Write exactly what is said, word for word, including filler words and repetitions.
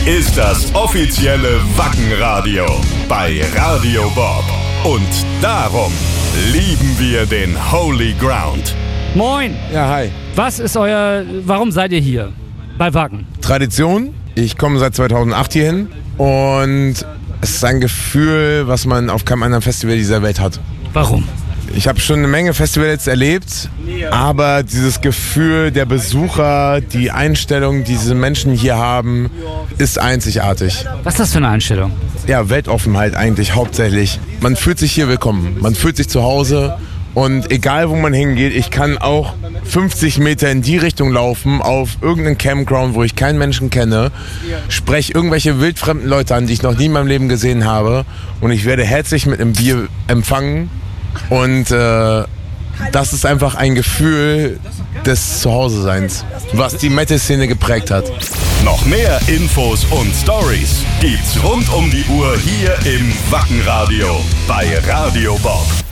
ist das offizielle Wacken-Radio bei Radio Bob. Und darum lieben wir den Holy Ground. Moin! Ja, hi. Was ist euer... Warum seid ihr hier bei Wacken? Tradition. Ich komme seit zweitausendacht hierhin und es ist ein Gefühl, was man auf keinem anderen Festival dieser Welt hat. Warum? Ich habe schon eine Menge Festivals erlebt, aber dieses Gefühl der Besucher, die Einstellung, die diese Menschen hier haben, ist einzigartig. Was ist das für eine Einstellung? Ja, Weltoffenheit eigentlich hauptsächlich. Man fühlt sich hier willkommen, man fühlt sich zu Hause und egal wo man hingeht, ich kann auch fünfzig Meter in die Richtung laufen, auf irgendeinen Campground, wo ich keinen Menschen kenne, spreche irgendwelche wildfremden Leute an, die ich noch nie in meinem Leben gesehen habe und ich werde herzlich mit einem Bier empfangen. Und äh, das ist einfach ein Gefühl des Zuhause-Seins, was die Metal-Szene geprägt hat. Noch mehr Infos und Stories gibt's rund um die Uhr hier im Wacken-Radio bei Radio Bob.